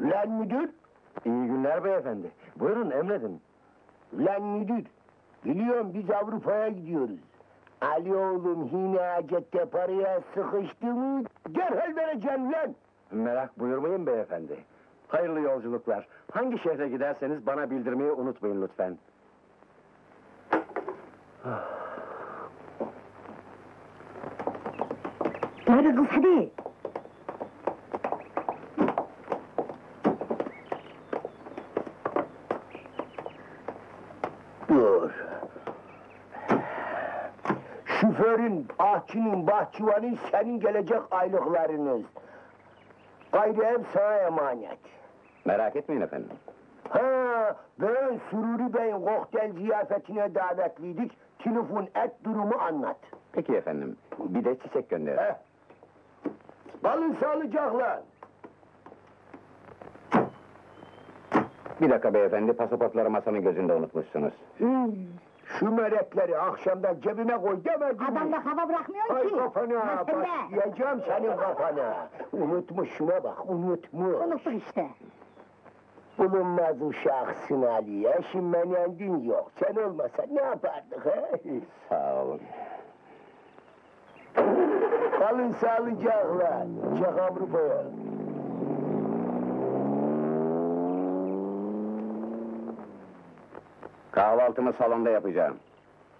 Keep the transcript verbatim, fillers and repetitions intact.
Lan müdür, İyi günler beyefendi. Buyurun emredin. lan müdür. Biliyorum biz Avrupa'ya gidiyoruz. Ali oğlum yine hacette paraya sıkıştı mı derhal vereceğim lan. Merak buyurmayın beyefendi. Hayırlı yolculuklar. Hangi şehre giderseniz bana bildirmeyi unutmayın lütfen. Hadi kız hadi. Dur. Şoförün, ahçının, bahçıvanın senin gelecek aylıklarınız. Gayrı ev sana emanet. Merak etmeyin efendim. Ha, ben Sururi Bey'in kokteyl ziyafetine davetliydik. Telefon et, durumu anlat. Peki efendim. Bir de çiçek gönderin. Heh. Kalın sağlıcakla. Bir dakika beyefendi, pasaportları masanın gözünde unutmuşsunuz. Hmm, şu melekleri akşamdan cebime koy demedim mi? Adam da kafa bırakmıyor Ay ki. kafana, Mesele. başlayacağım senin kafana. Unutmuş, şuna bak, unutmuş. Unuttuk işte. Bulunmaz uşaksın Ali, eşin menendin yok. Sen olmasa ne yapardık he? Sağ olun. Kalın sağlıcakla, çak Avrupa'ya. Kahvaltımı salonda yapacağım.